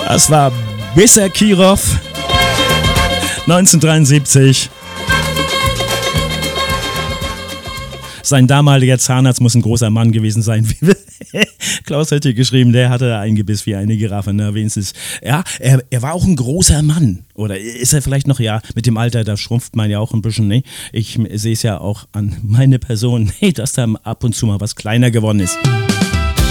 Das war Bisser Kirov 1973. Sein damaliger Zahnarzt muss ein großer Mann gewesen sein. Klaus hat hier geschrieben, der hatte ein Gebiss wie eine Giraffe. Ne? Wenigstens. Ja, er war auch ein großer Mann. Oder ist er vielleicht noch, ja, mit dem Alter, da schrumpft man ja auch ein bisschen. Ne? Ich sehe es ja auch an meine Person, dass da ab und zu mal was kleiner geworden ist.